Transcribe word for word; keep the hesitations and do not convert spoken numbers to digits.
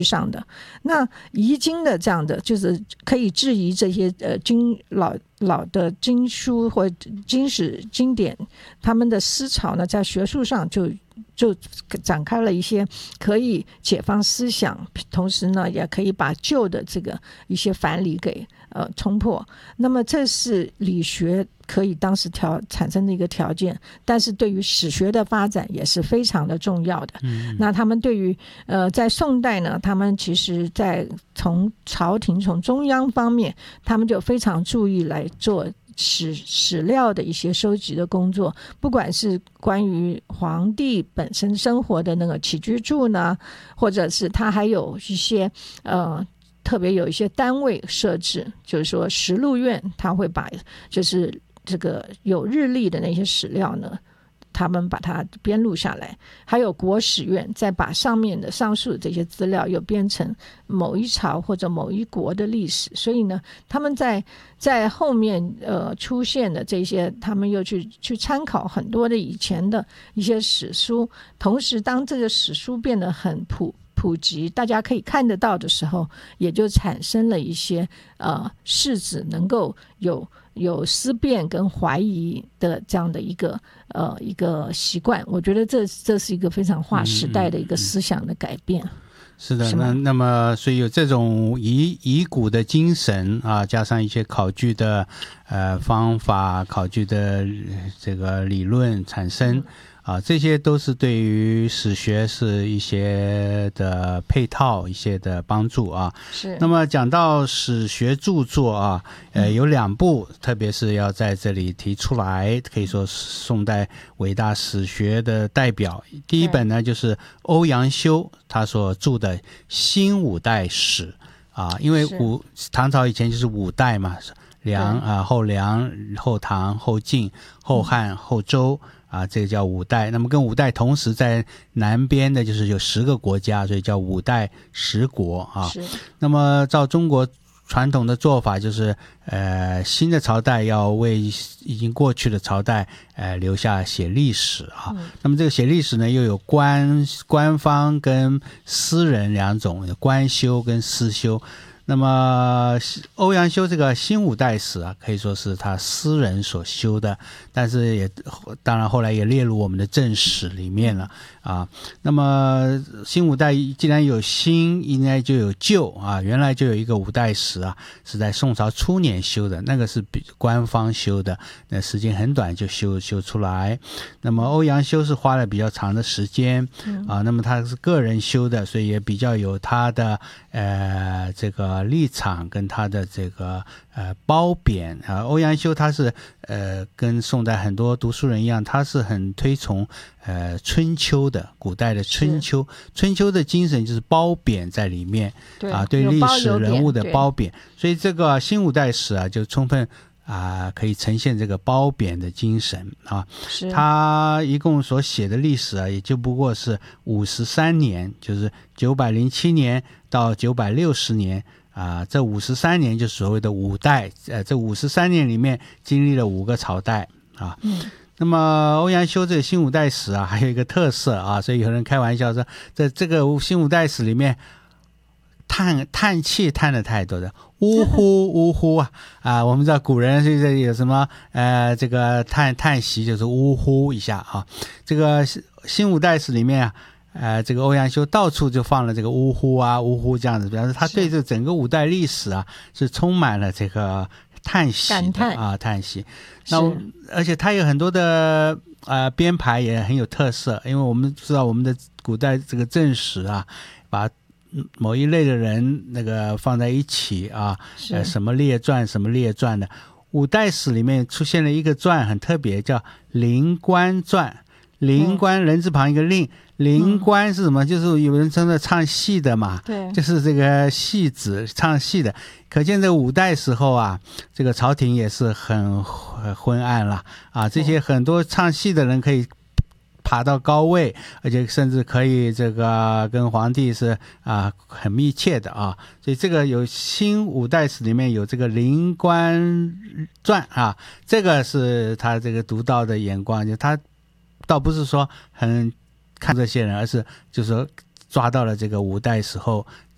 上的。那遗经的这样的就是可以质疑这些呃经老老的经书或经史经典，他们的思潮呢，在学术上就就展开了一些可以解放思想，同时呢，也可以把旧的这个一些藩篱给呃冲破。那么这是理学可以当时条产生的一个条件，但是对于史学的发展也是非常的重要的。嗯、那他们对于呃在宋代呢，他们其实在从朝廷从中央方面，他们就非常注意来做史史料的一些收集的工作，不管是关于皇帝本身生活的那个起居住呢，或者是他还有一些呃特别有一些单位设置，就是说实录院他会把就是这个有日历的那些史料呢，他们把它编录下来，还有国史院再把上面的上述的这些资料又编成某一朝或者某一国的历史。所以呢，他们在在后面呃出现的这些，他们又去去参考很多的以前的一些史书，同时当这个史书变得很普普及，大家可以看得到的时候，也就产生了一些呃士子能够有有思辨跟怀疑的这样的一个呃一个习惯。我觉得这这是一个非常划时代的一个思想的改变。嗯嗯嗯是的，是那那么所以有这种以以古的精神啊，加上一些考据的呃方法、考据的这个理论产生。嗯啊，这些都是对于史学是一些的配套，一些的帮助啊。 是。 那么讲到史学著作啊，呃，有两部，嗯、特别是要在这里提出来，可以说是宋代伟大史学的代表。第一本呢，就是欧阳修他所著的《新五代史》啊，因为五唐朝以前就是五代嘛，梁啊，后梁、后唐、后晋、后汉、后周。啊，这个叫五代。那么跟五代同时在南边的就是有十个国家，所以叫五代十国啊。 是。 那么照中国传统的做法，就是呃新的朝代要为已经过去的朝代呃留下写历史啊。嗯、那么这个写历史呢，又有官官方跟私人两种，有官修跟私修。那么欧阳修这个新五代史啊，可以说是他私人所修的，但是也当然后来也列入我们的正史里面了啊。那么新五代既然有新，应该就有旧啊。原来就有一个五代史啊，是在宋朝初年修的，那个是比官方修的，那时间很短就修修出来。那么欧阳修是花了比较长的时间啊，那么他是个人修的，所以也比较有他的呃这个立场跟他的这个呃褒贬啊。欧阳修他是呃跟宋代很多读书人一样，他是很推崇呃春秋的，古代的春秋，春秋的精神就是褒贬在里面， 对啊，对历史人物的褒贬，所以这个新五代史啊就充分啊，可以呈现这个褒贬的精神啊。他一共所写的历史啊，也就不过是五十三年，就是九百零七年到九百六十年啊。这五十三年就是所谓的五代，呃，这五十三年里面经历了五个朝代啊。嗯。那么欧阳修这个新五代史啊，还有一个特色啊，所以有人开玩笑说，在这个新五代史里面，叹叹气叹的太多的，呜呼呜呼啊啊！我们知道古人现在有什么呃，这个叹叹息就是呜呼一下啊。这个新五代史里面啊，呃，这个欧阳修到处就放了这个呜呼啊呜呼这样子，表示他对这整个五代历史啊是充满了这个叹息感叹啊叹息。那而且他有很多的呃编排也很有特色，因为我们知道我们的古代这个正史啊，把某一类的人那个放在一起啊，呃，什么列传什么列传的。五代史里面出现了一个传很特别，叫灵官传。灵官人字旁一个令，灵官是什么？就是有人称的唱戏的嘛， 对， 就是这个戏子唱戏的。可见这个五代时候啊，这个朝廷也是很昏暗了啊，这些很多唱戏的人可以爬到高位，而且甚至可以这个跟皇帝是啊很密切的啊，所以这个有新五代史里面有这个灵官传啊，这个是他这个独到的眼光，就他倒不是说很看这些人，而是就是说抓到了这个五代时候